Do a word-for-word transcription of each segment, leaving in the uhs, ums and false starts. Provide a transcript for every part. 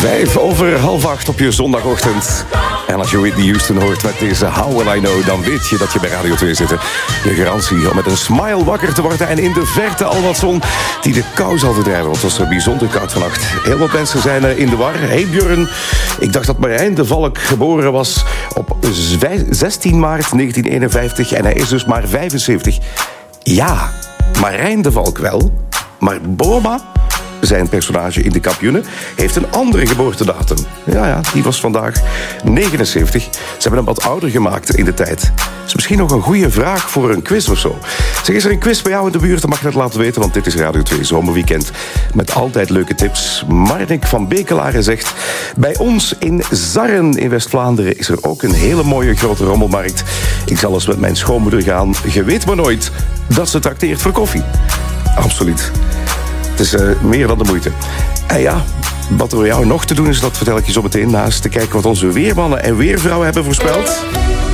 Vijf over half acht op je zondagochtend. En als je Whitney Houston hoort met deze How Will I Know, dan weet je dat je bij Radio twee zit. Je garantie om met een smile wakker te worden. En in de verte al wat zon die de kou zal verdrijven. Want het was bijzonder koud vannacht. Heel wat mensen zijn in de war. Hey Björn, ik dacht dat Marijn de Valk geboren was op zestien maart negentien eenenvijftig. En hij is dus maar vijfenzeventig. Ja, Marijn de Valk wel. Maar Boma, zijn personage in De Kampioenen, heeft een andere geboortedatum. Ja, ja, die was vandaag negenenzeventig. Ze hebben hem wat ouder gemaakt in de tijd. Dat is misschien nog een goede vraag voor een quiz of zo. Zeg, is er een quiz bij jou in de buurt? Dan mag je het laten weten, want dit is Radio twee Zomerweekend. Met altijd leuke tips. Marnik van Bekelaren zegt: bij ons in Zarren in West-Vlaanderen is er ook een hele mooie grote rommelmarkt. Ik zal eens met mijn schoonmoeder gaan. Je weet maar nooit dat ze trakteert voor koffie. Absoluut. Het is uh, meer dan de moeite. En ja, wat er voor jou nog te doen is, dat vertel ik je zo meteen, naast te kijken wat onze weermannen en weervrouwen hebben voorspeld.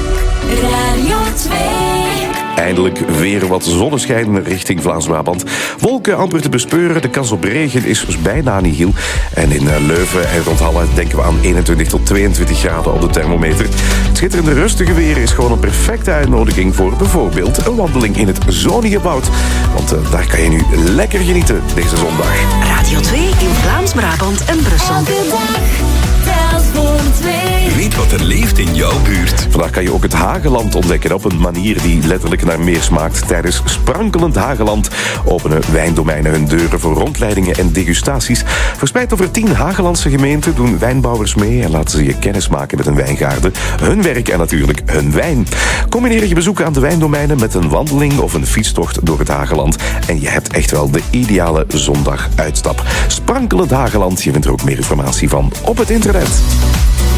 Radio twee. Eindelijk weer wat zonneschijn richting Vlaams-Brabant. Wolken amper te bespeuren, de kans op regen is dus bijna nihil. En in Leuven en rond Halle denken we aan eenentwintig tot tweeëntwintig graden op de thermometer. Het schitterende rustige weer is gewoon een perfecte uitnodiging voor bijvoorbeeld een wandeling in het zonnige Woud. Want uh, daar kan je nu lekker genieten deze zondag. Radio twee in Vlaams-Brabant en Brussel. Elke dag telt voor twee. Weet wat er leeft in jouw buurt. Vandaag kan je ook het Hageland ontdekken op een manier die letterlijk naar meer smaakt. Tijdens Sprankelend Hageland openen wijndomeinen hun deuren voor rondleidingen en degustaties. Verspreid over tien Hagelandse gemeenten doen wijnbouwers mee en laten ze je kennis maken met een wijngaarde, hun werk en natuurlijk hun wijn. Combineer je bezoek aan de wijndomeinen met een wandeling of een fietstocht door het Hageland en je hebt echt wel de ideale zondaguitstap. Sprankelend Hageland, je vindt er ook meer informatie van op het internet.